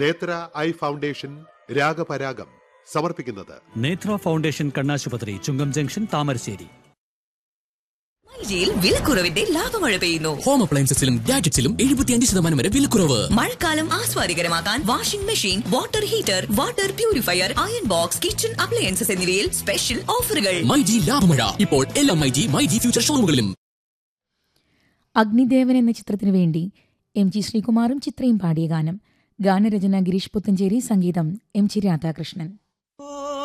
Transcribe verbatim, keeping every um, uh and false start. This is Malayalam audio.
നേത്ര ഐ ഫൗണ്ടേഷൻ രാഗപരാഗം സമർപ്പിക്കുന്നത് നേത്ര ഫൗണ്ടേഷൻ കണ്ണാശുപത്രി, ചുങ്കം ജംഗ്ഷൻ, താമരശ്ശേരി. മൈജിയിൽ വിലക്കുറവിന്റെ ലാഭമഴ പെയ്യുന്നു. ഹോം അപ്ലയൻസസിലും ഗാഡ്ജറ്റ്സിലും എഴുപത്തിയഞ്ച് ശതമാനം വരെ വിലക്കുറവ്. മഴക്കാലം ആസ്വാദികരമാക്കാൻ washing machine, water heater, water purifier, iron box, kitchen appliances എന്നിവയിൽ സ്പെഷ്യൽ ഓഫറുകൾ. മൈജി ലാഭമഴ ഇപ്പോൾ എല്ലാ മൈജി മൈജി ഫ്യൂച്ചർ ഷോറൂമുകളിലും. അഗ്നിദേവൻ എന്ന ചിത്രത്തിനു വേണ്ടി എം ജി ശ്രീകുമാറും ചിത്രയും പാടിയ ഗാനം. ഗാനരചന ഗിരീഷ് പുത്തഞ്ചേരി, സംഗീതം എം ജി രാധാകൃഷ്ണൻ.